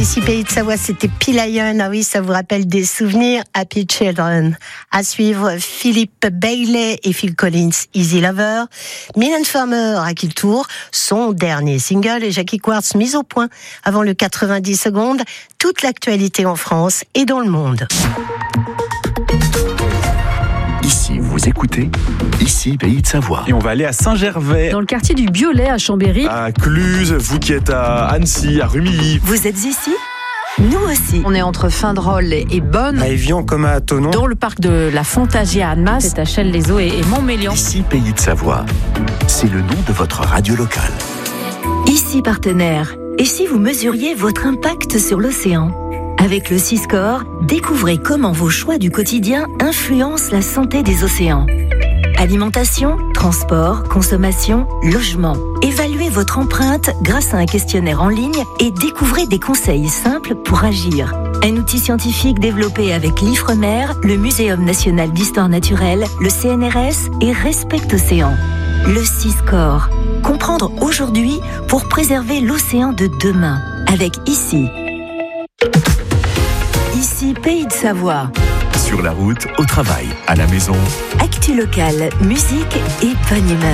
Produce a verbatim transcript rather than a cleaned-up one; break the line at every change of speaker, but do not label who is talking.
Ici Pays de Savoie, c'était Pilion. Ah oui, ça vous rappelle des souvenirs. Happy Children. À suivre, Philippe Bailey et Phil Collins, Easy Lover. Mylène Farmer, à qui le tour, son dernier single, et Jackie Quartz, mise au point avant le quatre-vingt-dix secondes. Toute l'actualité en France et dans le monde.
Ici, vous écoutez Ici, Pays de Savoie.
Et on va aller à Saint-Gervais.
Dans le quartier du Biolay à Chambéry.
À Cluse, vous qui êtes à Annecy, à Rumilly.
Vous êtes ici ? Nous aussi.
On est entre Findrol et Bonne.
À Évian comme à Thonon.
Dans le parc de la Fontagie à Annemasse. C'est à Chelles-les-Eaux et Montmélian.
Ici, Pays de Savoie. C'est le nom de votre radio locale.
Ici partenaire. Et si vous mesuriez votre impact sur l'océan ? Avec le Siscore, découvrez comment vos choix du quotidien influencent la santé des océans. Alimentation, transport, consommation, logement. Évaluez votre empreinte grâce à un questionnaire en ligne et découvrez des conseils simples pour agir. Un outil scientifique développé avec l'Ifremer, le Muséum national d'histoire naturelle, le C N R S et Respect Océan. Le Siscore. Comprendre aujourd'hui pour préserver l'océan de demain. Avec Ici. Ici, Pays de Savoie.
Sur la route, au travail, à la maison.
Actu locale, musique et bonne humeur.